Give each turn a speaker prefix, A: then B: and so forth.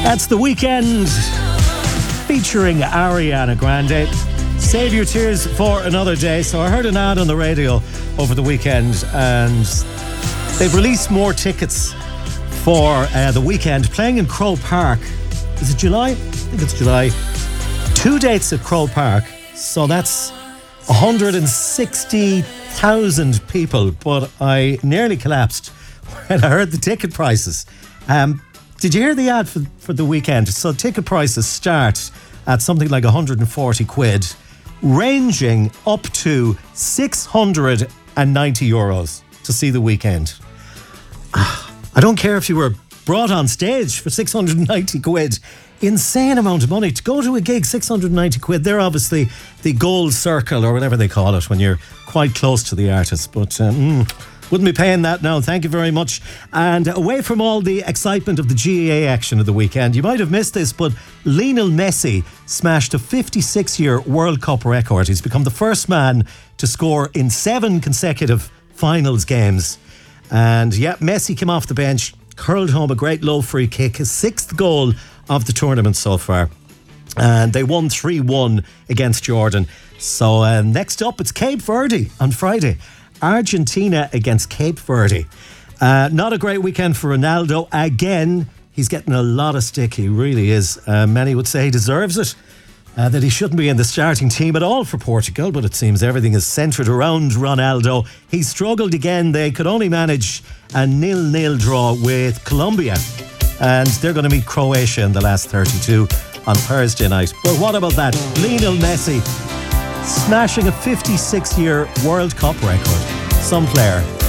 A: That's The Weeknd featuring Ariana Grande. Save your tears for another day. So I heard an ad on the radio over the weekend and they've released more tickets for The Weeknd playing in Croke Park. Is it July? I think it's July. 2 dates at Croke Park. So that's 160,000 people. But I nearly collapsed when I heard the ticket prices. Did you hear the ad for The Weeknd? So ticket prices start at something like 140 quid, ranging up to 690 euros to see The Weeknd. I don't care if you were brought on stage for 690 quid. Insane amount of money. To go to a gig, 690 quid. They're obviously the gold circle or whatever they call it when you're quite close to the artist. But wouldn't be paying that now. Thank you very much. And away from all the excitement of the GAA action of the weekend, you might have missed this, but Lionel Messi smashed a 56-year World Cup record. He's become the first man to score in 7 consecutive finals games. And yeah, Messi came off the bench, curled home a great low free kick, his 6th goal of the tournament so far. And they won 3-1 against Jordan. So next up, it's Cape Verde on Friday. Argentina against Cape Verde. Not a great weekend for Ronaldo. Again, he's getting a lot of stick. He really is. Many would say he deserves it. That he shouldn't be in the starting team at all for Portugal, but it seems everything is centred around Ronaldo. He struggled again. They could only manage a 0-0 draw with Colombia. And they're going to meet Croatia in the last 32 on Thursday night. But what about that? Lionel Messi smashing a 56-year World Cup record. Some player.